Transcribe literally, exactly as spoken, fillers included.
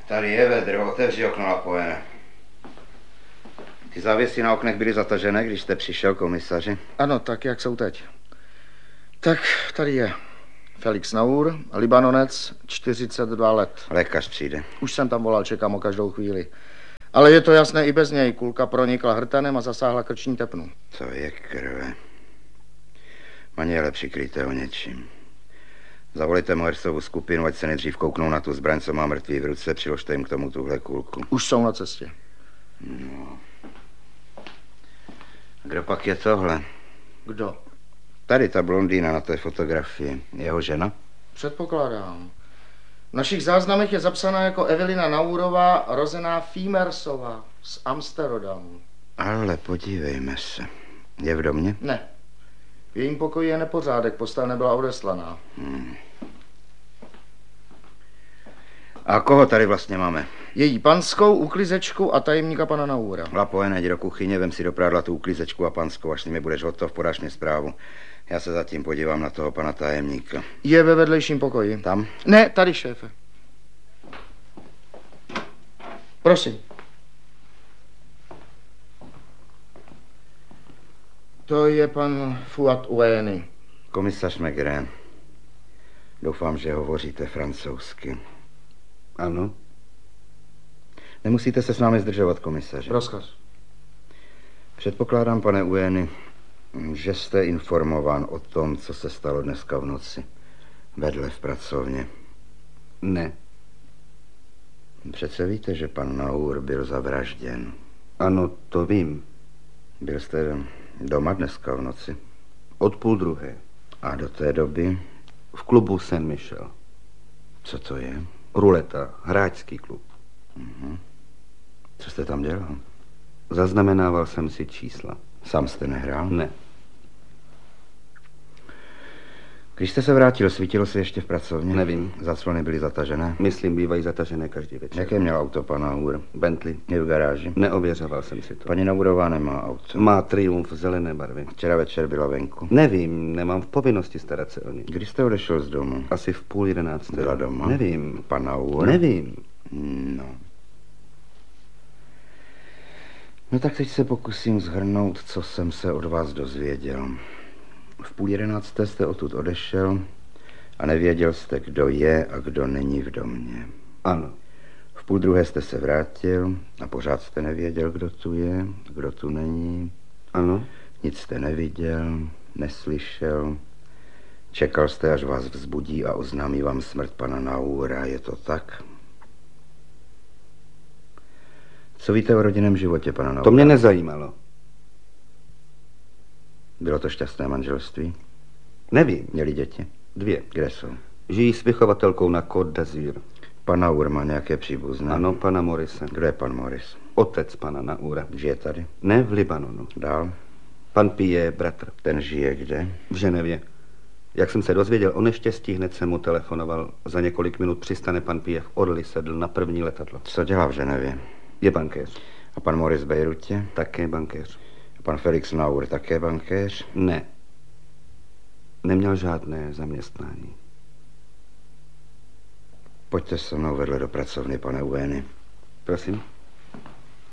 Tady je vedro, otevři okno napojené. Ty závěsy na oknech byly zatažené, když jste přišel, komisaři? Ano, tak jak jsou teď. Tak tady je Felix Naur, Libanonec, čtyřicet dva let. Lékař přijde. Už jsem tam volal, čekám o každou chvíli. Ale je to jasné i bez něj. Kulka pronikla hrtanem a zasáhla krční tepnu. To je krve. Maněle, přikryjte ho něčím. Zavolejte Moersovu skupinu, ať se nejdřív kouknou na tu zbraň, co má mrtvý v ruce, přiložte jim k tomu tuhle kulku. Už jsou na cestě. No. Kdo pak je tohle? Kdo? Tady ta blondýna na té fotografii. Jeho žena? Předpokládám. V našich záznamech je zapsaná jako Evelina Naurová, rozená Fímersova z Amsterodamu. Ale podívejme se. Je v domě? Ne. V jejím pokoji je nepořádek, postel nebyla odeslaná. Hmm. A koho tady vlastně máme? Její panskou, uklizečku a tajemníka pana Naura. Lapoje, jdi do kuchyně, vem si do prádla tu uklizečku a panskou, až s nimi budeš hotov, podáš mi zprávu. Já se zatím podívám na toho pana tajemníka. Je ve vedlejším pokoji. Tam? Ne, tady, šéfe. Prosím. To je pan Fuad Ueni. Komisař Maigret. Doufám, že hovoříte francouzsky. Ano. Nemusíte se s námi zdržovat, komisaři. Rozkaz. Předpokládám, pane Ueni, že jste informován o tom, co se stalo dneska v noci. Vedle v pracovně. Ne. Přece víte, že pan Naur byl zavražděn. Ano, to vím. Byl jste doma dneska v noci? Od půl druhé. A do té doby? V klubu Saint-Michel. Co to je? Ruleta, hráčský klub. Mhm. Co jste tam dělal? Zaznamenával jsem si čísla. Sám jste nehrál? Ne. Když jste se vrátil, svítilo se ještě v pracovně? Nevím. Zaclony byly zatažené? Myslím, bývají zatažené každý večer. Jaké měl auto pan Naur? Bentley. Je v garáži? Neověřoval jsem si to. Paní Naurová nemá auto. Má Triumf zelené barvy. Včera večer byla venku. Nevím, nemám v povinnosti starat se o ní. Kdy jste odešel z domu? Asi v půl jedenácté. Byla doma? Nevím. Pan Naur? Nevím. No. No tak teď se pokusím shrnout, co jsem se od vás dozvěděl. V půl jedenácté jste odtud odešel a nevěděl jste, kdo je a kdo není v domě. Ano. V půl druhé jste se vrátil a pořád jste nevěděl, kdo tu je, kdo tu není. Ano. Nic jste neviděl, neslyšel. Čekal jste, až vás vzbudí a oznámí vám smrt pana Naura. Je to tak? Co víte o rodinném životě pana Naura? To mě nezajímalo. Bylo to šťastné manželství? Nevím. Měli děti? Dvě. Kde jsou? Žijí s vychovatelkou na Côte d'Azur. Pan Naur má nějaké příbuzné? Ano, pana Morise. Kdo je pan Morris? Otec pana Naura. Žije tady? Ne, v Libanonu. Dál? Pan Pije, bratr. Ten žije kde? V Ženevě. Jak jsem se dozvěděl o neštěstí, hned jsem mu telefonoval. Za několik minut přistane pan Pije v Orly, sedl na první letadlo. Co dělá v Ženevě? Je bankéř. A pan Morris v Bejrutě? Také bankéř. A pan Felix Naur také bankéř? Ne. Neměl žádné zaměstnání. Pojďte se mnou vedle do pracovny, pane Ueni. Prosím?